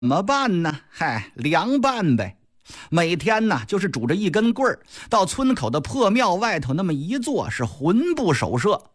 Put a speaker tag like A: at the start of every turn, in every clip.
A: 怎么办呢？凉拌呗。每天呢，就是拄着一根棍儿，到村口的破庙外头那么一坐，是魂不守舍。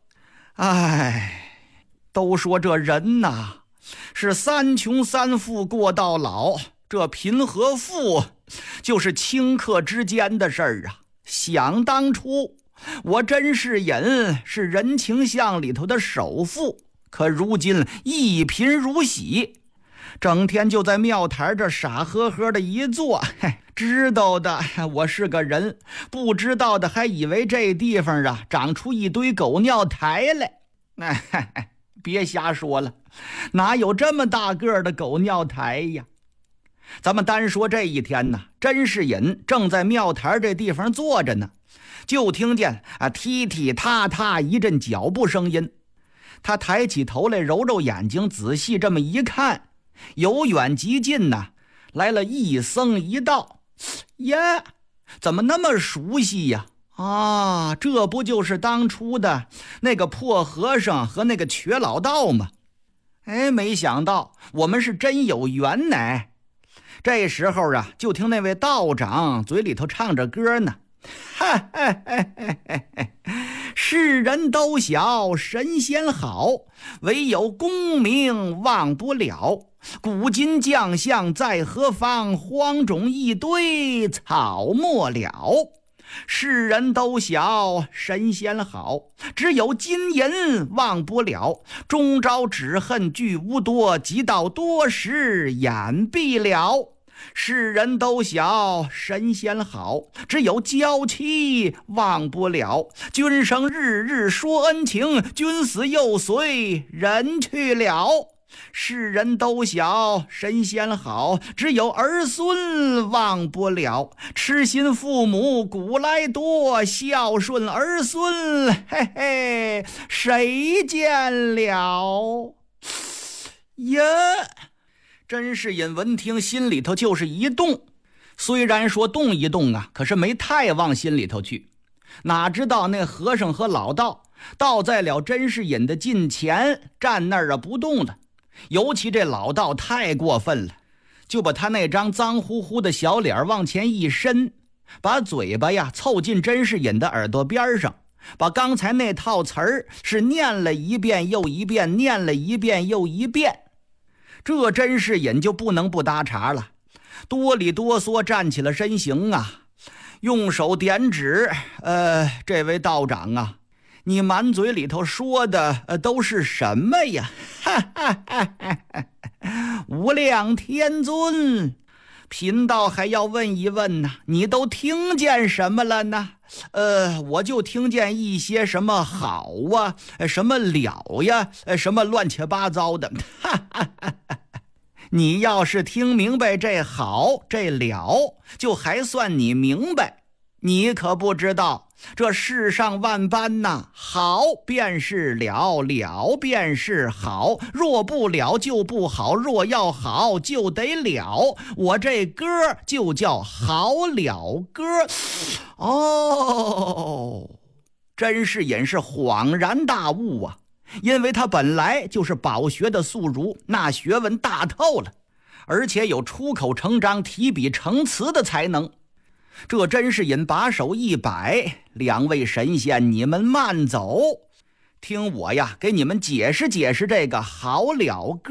A: 都说这人呐，是三穷三富过到老，这贫和富就是顷刻之间的事儿啊。想当初，我甄士隐是人情巷里头的首富，可如今一贫如洗，整天就在庙台这傻呵呵的一坐。知道的我是个人，不知道的还以为这地方啊长出一堆狗尿台来。别瞎说了，哪有这么大个的狗尿台呀？咱们单说这一天呢，甄士隐正在庙台这地方坐着呢，就听见踢踢踏踏一阵脚步声音。他抬起头来，揉揉眼睛，仔细这么一看，由远及近呢，来了一僧一道。耶，怎么那么熟悉呀？这不就是当初的那个破和尚和那个瘸老道吗？没想到我们是真有缘呢。这时候啊，就听那位道长嘴里头唱着歌呢。世人都晓神仙好，唯有功名忘不了。古今将相在何方？荒冢一堆草没了。世人都晓神仙好，只有金银忘不了。终朝只恨聚无多，及到多时眼闭了。世人都晓神仙好，只有娇妻忘不了。君生日日说恩情，君死又随人去了。世人都晓神仙好，只有儿孙忘不了。痴心父母古来多，孝顺儿孙谁见了呀？甄士隐闻听，心里头就是一动。虽然说动一动啊，可是没太往心里头去。哪知道那和尚和老道倒在了甄士隐的近前，站那儿不动了。尤其这老道太过分了，就把他那张脏乎乎的小脸往前一伸，把嘴巴呀凑近甄士隐的耳朵边上，把刚才那套词儿是念了一遍又一遍，念了一遍又一遍。这甄士隐就不能不搭茬了，哆里哆嗦站起了身形啊，用手点指，这位道长啊，你满嘴里头说的都是什么呀？无量天尊，贫道还要问一问呢，你都听见什么了呢？我就听见一些什么好啊，什么了呀，什么乱七八糟的。你要是听明白这好这了，就还算你明白。你可不知道，这世上万般呐，好便是了，了便是好。若不了就不好，若要好就得了。我这歌就叫好了歌。甄士隐是恍然大悟啊，因为他本来就是饱学的宿儒，那学问大透了，而且有出口成章、提笔成词的才能。这甄士隐把手一摆，两位神仙，你们慢走，听我呀给你们解释解释这个好了歌。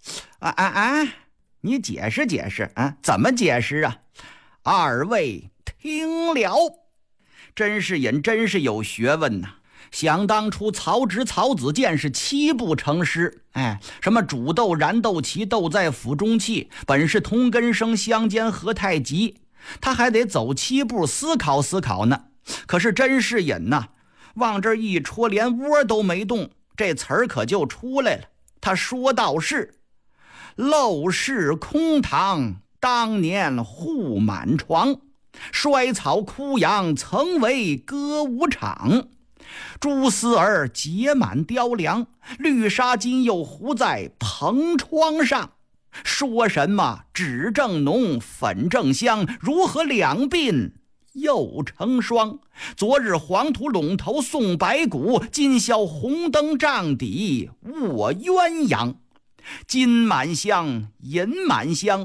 A: 你解释解释啊？怎么解释啊？二位听了。甄士隐真是有学问呐。想当初曹植、曹子建是七步成诗，什么煮豆、燃豆萁，豆在釜中泣，本是同根生，相煎何太急。他还得走七步思考思考呢。可是甄士隐呐，往这一戳，连窝都没动，这词儿可就出来了。他说道是：陋室空堂，当年户满床，衰草枯杨，曾为歌舞场。蛛丝儿结满雕梁，绿纱巾又糊在蓬窗上。说什么纸正浓，粉正香，如何两鬓又成霜？昨日黄土陇头送白骨，今宵红灯帐底卧鸳鸯。 金满箱，银满箱。